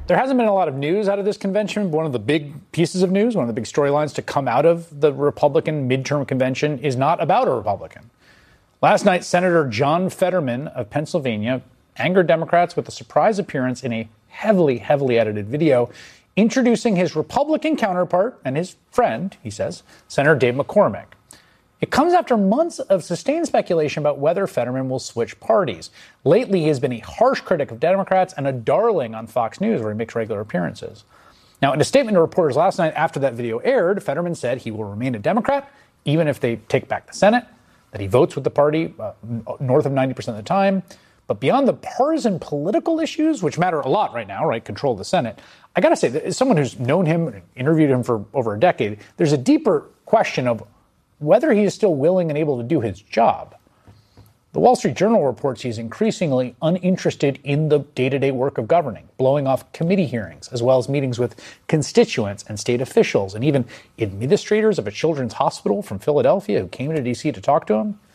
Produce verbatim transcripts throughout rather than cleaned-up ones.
There hasn't been a lot of news out of this convention. One of the big pieces of news, one of the big storylines to come out of the Republican midterm convention is not about a Republican. Last night, Senator John Fetterman of Pennsylvania angered Democrats with a surprise appearance in a heavily, heavily edited video introducing his Republican counterpart and his friend, he says, Senator Dave McCormick. It comes after months of sustained speculation about whether Fetterman will switch parties. Lately, he has been a harsh critic of Democrats and a darling on Fox News, where he makes regular appearances. Now, in a statement to reporters last night after that video aired, Fetterman said he will remain a Democrat, even if they take back the Senate, that he votes with the party uh, north of ninety percent of the time. But beyond the partisan political issues, which matter a lot right now, right, control of the Senate, I got to say, as someone who's known him, interviewed him for over a decade, there's a deeper question of whether he is still willing and able to do his job. The Wall Street Journal reports he's increasingly uninterested in the day-to-day work of governing, blowing off committee hearings, as well as meetings with constituents and state officials, and even administrators of a children's hospital from Philadelphia who came to D C to talk to him.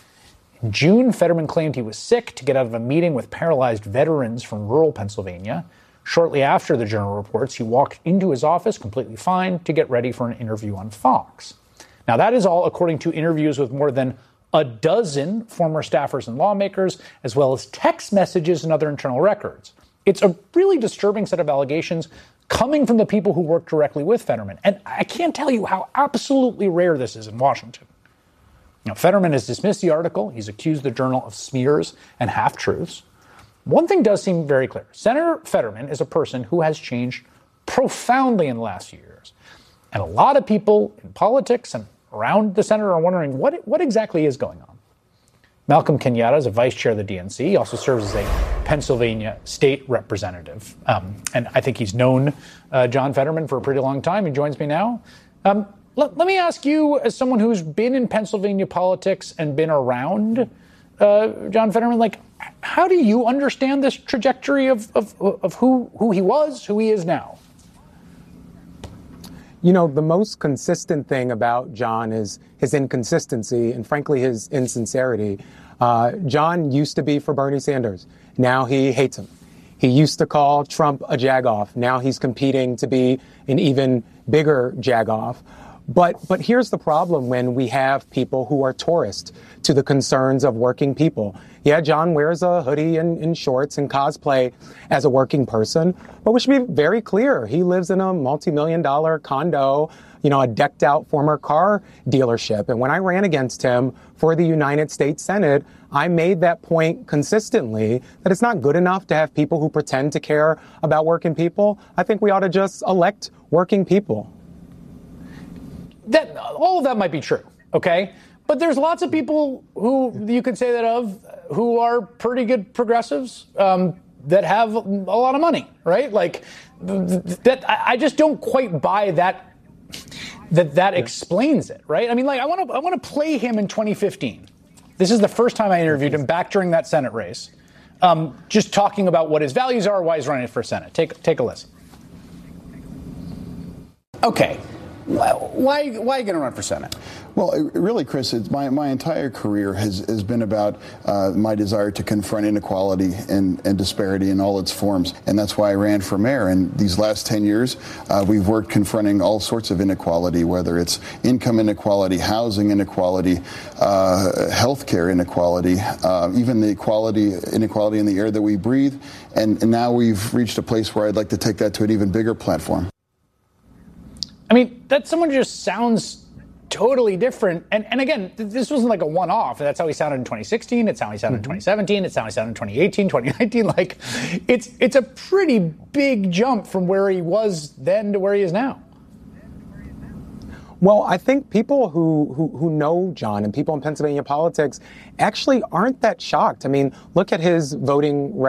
In June, Fetterman claimed he was sick to get out of a meeting with paralyzed veterans from rural Pennsylvania. Shortly after, the Journal reports, he walked into his office completely fine to get ready for an interview on Fox. Now, that is all according to interviews with more than a dozen former staffers and lawmakers, as well as text messages and other internal records. It's a really disturbing set of allegations coming from the people who work directly with Fetterman. And I can't tell you how absolutely rare this is in Washington. Now, Fetterman has dismissed the article. He's accused the Journal of smears and half-truths. One thing does seem very clear. Senator Fetterman is a person who has changed profoundly in the last few years. And a lot of people in politics and around the Senate are wondering what, what exactly is going on. Malcolm Kenyatta is a vice chair of the D N C. He also serves as a Pennsylvania state representative. Um, and I think he's known uh, John Fetterman for a pretty long time. He joins me now. Um, let, let me ask you, as someone who's been in Pennsylvania politics and been around uh, John Fetterman, like, how do you understand this trajectory of, of, of who, who he was, who he is now? You know, the most consistent thing about John is his inconsistency and, frankly, his insincerity. Uh, John used to be for Bernie Sanders. Now he hates him. He used to call Trump a jagoff. Now he's competing to be an even bigger jagoff. But but here's the problem when we have people who are tourists to the concerns of working people. Yeah, John wears a hoodie and, and shorts and cosplay as a working person, but we should be very clear. He lives in a multi-million dollar condo, you know, a decked out former car dealership. And when I ran against him for the United States Senate, I made that point consistently that it's not good enough to have people who pretend to care about working people. I think we ought to just elect working people. That, all of that might be true, okay? But there's lots of people who you could say that of who are pretty good progressives um, that have a lot of money, right? Like, that I just don't quite buy that that that explains it, right? I mean, like, I want to I want to play him in twenty fifteen. This is the first time I interviewed him back during that Senate race, um, just talking about what his values are, why he's running for Senate. Take take a listen. Okay. Why, why are you going to run for Senate? Well, really, Chris, it's my, my entire career has, has been about uh, my desire to confront inequality and, and disparity in all its forms. And that's why I ran for mayor. And these last ten years, uh, we've worked confronting all sorts of inequality, whether it's income inequality, housing inequality, uh, healthcare inequality, uh, even the equality, inequality in the air that we breathe. And, and now we've reached a place where I'd like to take that to an even bigger platform. I mean, that someone just sounds totally different. And and again, th- this wasn't like a one-off. That's how he sounded in twenty sixteen. It's how he sounded mm-hmm. in twenty seventeen. It's how he sounded in twenty eighteen, twenty nineteen. Like, it's it's a pretty big jump from where he was then to where he is now. Well, I think people who, who, who know John and people in Pennsylvania politics actually aren't that shocked. I mean, look at his voting